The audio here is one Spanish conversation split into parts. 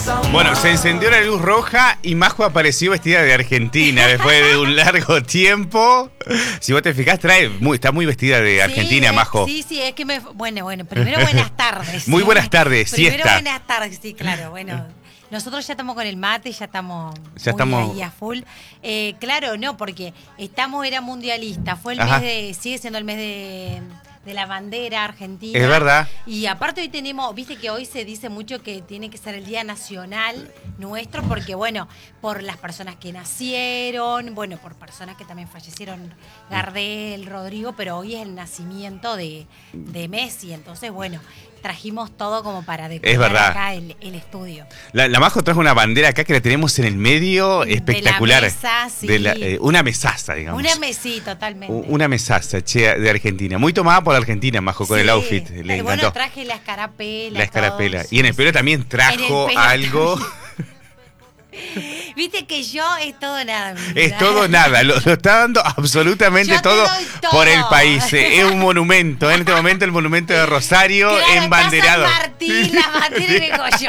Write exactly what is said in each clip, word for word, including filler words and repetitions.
Bueno, se encendió la luz roja y Majo apareció vestida de Argentina después de un largo tiempo. Si vos te fijás, trae muy, está muy vestida de Argentina, sí, Majo. Sí, sí, es que me... Bueno, bueno, primero buenas tardes. Muy buenas tardes, primero siesta. buenas tardes, sí, claro, bueno. Nosotros ya estamos con el mate, ya estamos ya muy estamos ahí a full. Eh, claro, no, porque estamos, era mundialista, fue el Ajá. mes de... Sigue siendo el mes de... de la bandera argentina. Es verdad. Y aparte hoy tenemos, viste que hoy se dice mucho que tiene que ser el Día Nacional nuestro, porque bueno, por las personas que nacieron, bueno, por personas que también fallecieron, Gardel, Rodrigo, pero hoy es el nacimiento de, de Messi, entonces bueno, trajimos todo como para decorar acá el, el estudio. La, la Majo trajo una bandera acá que la tenemos en el medio, espectacular. De la mesa, sí. De la, eh, una mesaza, digamos. Una mesita, totalmente. Una mesaza, che, de Argentina. Muy tomada por Argentina, Majo, con sí. el outfit. Le bueno, encantó. traje la escarapela. La escarapela. Todo, y en el sí, pelo sí. también trajo pelo algo. Viste que yo es todo nada. Es todo nada, lo, lo está dando absolutamente todo, todo por el país. Es un monumento, en este momento el monumento de Rosario, claro, embanderado. San Martín, la bandera vengo yo.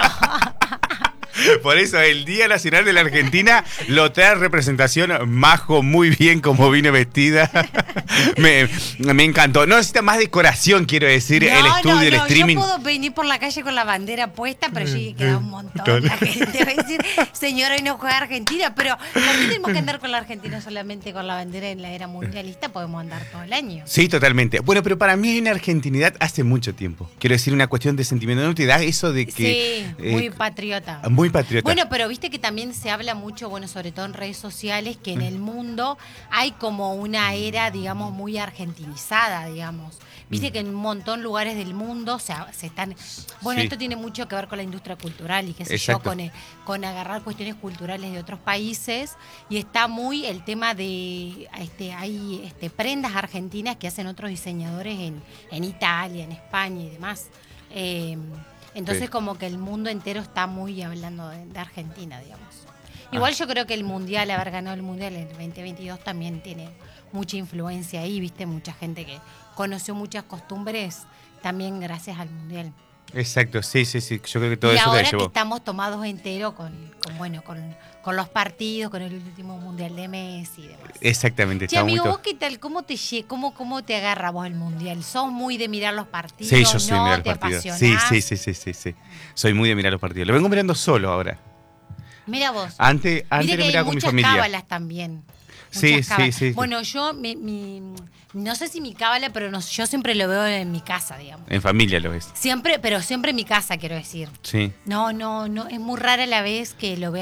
Por eso el Día Nacional de la Argentina lo trae representación Majo muy bien como vino vestida. me, me encantó. No necesita más decoración, quiero decir, no, el estudio, no, el no, streaming. Yo puedo venir por la calle con la bandera puesta, pero sí que queda un montón. La gente va a decir, señora, hoy no juega Argentina, pero ¿por qué tenemos que andar con la Argentina solamente con la bandera en la era mundialista? Podemos andar todo el año. Sí, totalmente. Bueno, pero para mí hay una argentinidad hace mucho tiempo. Quiero decir, una cuestión de sentimiento. ¿No te da eso de que... Sí, muy eh, patriota. Muy patriota. Bueno, pero viste que también se habla mucho, bueno, sobre todo en redes sociales, que en el mundo hay como una era, digamos, muy argentinizada, digamos. Viste que en un montón de lugares del mundo se, se están... Bueno, sí. Esto tiene mucho que ver con la industria cultural y qué sé Exacto. yo, con, con agarrar cuestiones culturales de otros países. Y está muy el tema de... este hay este, prendas argentinas que hacen otros diseñadores en, en Italia, en España y demás. Eh, Entonces sí. Como que el mundo entero está muy hablando de, de Argentina, digamos. Igual ah. yo creo que el Mundial, haber ganado el Mundial en el veinte veintidós también tiene mucha influencia ahí, viste, mucha gente que conoció muchas costumbres también gracias al Mundial. Exacto, sí, sí, sí, yo creo que todo y eso ahora te llevó. Que estamos tomados enteros con, con bueno, con, con los partidos, con el último Mundial de Messi y demás. Exactamente. Che, amigo, muy ¿vos qué tal? ¿Cómo te, cómo, cómo te agarra vos el Mundial? ¿Sos muy de mirar los partidos? Sí, yo soy ¿No? de mirar ¿Te los partidos. apasionás? Sí, sí, sí, sí, sí, sí. Soy muy de mirar los partidos. Lo vengo mirando solo ahora. Mira vos. Antes, antes Mira lo que miraba hay con mi muchas familia. cábalas también. Sí, cábalas. sí, sí. Bueno, yo, mi, mi, no sé si mi cábala, pero no, yo siempre lo veo en mi casa, digamos. En familia lo ves. Siempre, pero siempre en mi casa, quiero decir. Sí. No, no, no, es muy rara la vez que lo vea